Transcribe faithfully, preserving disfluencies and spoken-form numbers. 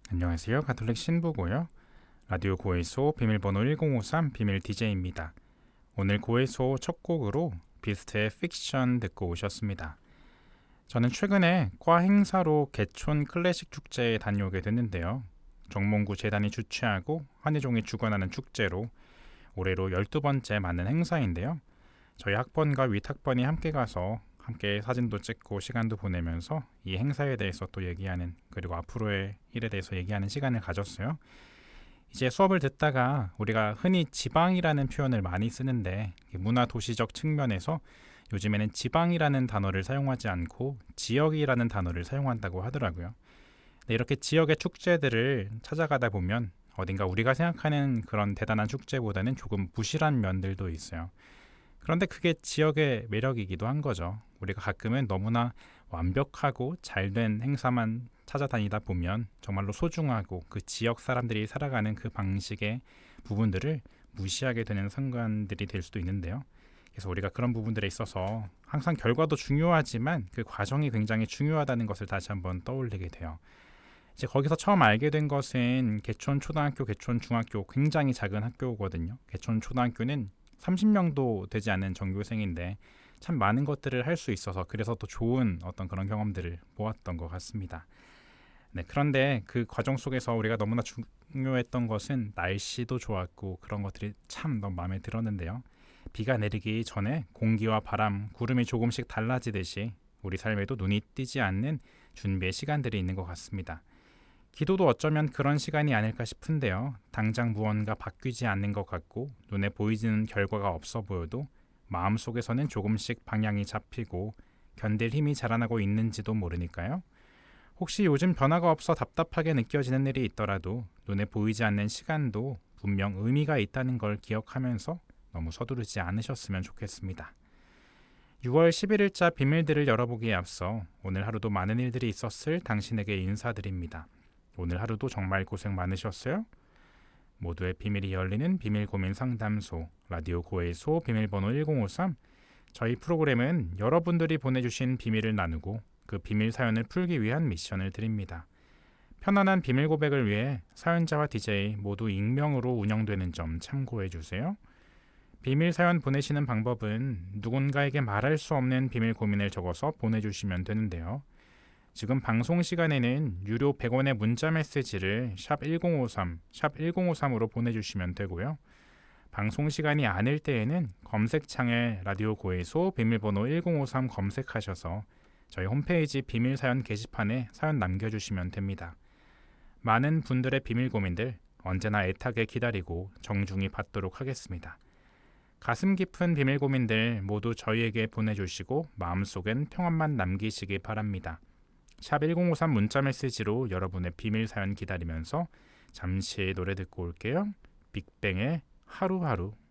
안녕하세요. 가톨릭 신부고요. 라디오 고해소 비밀번호 일공오삼 비밀 디제이입니다. 오늘 고해소 첫 곡으로 비스트의 픽션 듣고 오셨습니다. 저는 최근에 과 행사로 개촌 클래식 축제에 다녀오게 됐는데요. 정몽구 재단이 주최하고 한예종이 주관하는 축제로 올해로 열두 번째 맞는 행사인데요. 저희 학번과 윗학번이 함께 가서 함께 사진도 찍고 시간도 보내면서 이 행사에 대해서 또 얘기하는, 그리고 앞으로의 일에 대해서 얘기하는 시간을 가졌어요. 이제 수업을 듣다가 우리가 흔히 지방이라는 표현을 많이 쓰는데, 문화 도시적 측면에서 요즘에는 지방이라는 단어를 사용하지 않고 지역이라는 단어를 사용한다고 하더라고요. 네, 이렇게 지역의 축제들을 찾아가다 보면 어딘가 우리가 생각하는 그런 대단한 축제보다는 조금 부실한 면들도 있어요. 그런데 그게 지역의 매력이기도 한 거죠. 우리가 가끔은 너무나 완벽하고 잘된 행사만 찾아다니다 보면 정말로 소중하고 그 지역 사람들이 살아가는 그 방식의 부분들을 무시하게 되는 순간들이 될 수도 있는데요. 그래서 우리가 그런 부분들에 있어서 항상 결과도 중요하지만 그 과정이 굉장히 중요하다는 것을 다시 한번 떠올리게 돼요. 이제 거기서 처음 알게 된 것은 개촌 초등학교, 개촌 중학교, 굉장히 작은 학교거든요. 개촌 초등학교는 삼십 명도 되지 않는 전교생인데 참 많은 것들을 할 수 있어서, 그래서 더 좋은 어떤 그런 경험들을 모았던 것 같습니다. 네, 그런데 그 과정 속에서 우리가 너무나 중요했던 것은 날씨도 좋았고 그런 것들이 참 너무 마음에 들었는데요. 비가 내리기 전에 공기와 바람, 구름이 조금씩 달라지듯이 우리 삶에도 눈이 띄지 않는 준비의 시간들이 있는 것 같습니다. 기도도 어쩌면 그런 시간이 아닐까 싶은데요. 당장 무언가 바뀌지 않는 것 같고 눈에 보이지는 결과가 없어 보여도 마음속에서는 조금씩 방향이 잡히고 견딜 힘이 자라나고 있는지도 모르니까요. 혹시 요즘 변화가 없어 답답하게 느껴지는 일이 있더라도 눈에 보이지 않는 시간도 분명 의미가 있다는 걸 기억하면서 너무 서두르지 않으셨으면 좋겠습니다. 유월 십일일자 비밀들을 열어보기에 앞서 오늘 하루도 많은 일들이 있었을 당신에게 인사드립니다. 오늘 하루도 정말 고생 많으셨어요? 모두의 비밀이 열리는 비밀 고민 상담소 라디오 고해소 비밀번호 일공오삼. 저희 프로그램은 여러분들이 보내주신 비밀을 나누고 그 비밀 사연을 풀기 위한 미션을 드립니다. 편안한 비밀 고백을 위해 사연자와 디제이 모두 익명으로 운영되는 점 참고해 주세요. 비밀 사연 보내시는 방법은 누군가에게 말할 수 없는 비밀 고민을 적어서 보내주시면 되는데요. 지금 방송 시간에는 유료 백 원의 문자 메시지를 샵 일공오삼, 샵 일공오삼으로 보내주시면 되고요. 방송 시간이 아닐 때에는 검색창에 라디오 고해소 비밀번호 일공오삼 검색하셔서 저희 홈페이지 비밀 사연 게시판에 사연 남겨주시면 됩니다. 많은 분들의 비밀 고민들 언제나 애타게 기다리고 정중히 받도록 하겠습니다. 가슴 깊은 비밀 고민들 모두 저희에게 보내주시고 마음속엔 평안만 남기시기 바랍니다. 샵 일공오삼 문자 메시지로 여러분의 비밀 사연 기다리면서 잠시 노래 듣고 올게요. 빅뱅의 하루하루.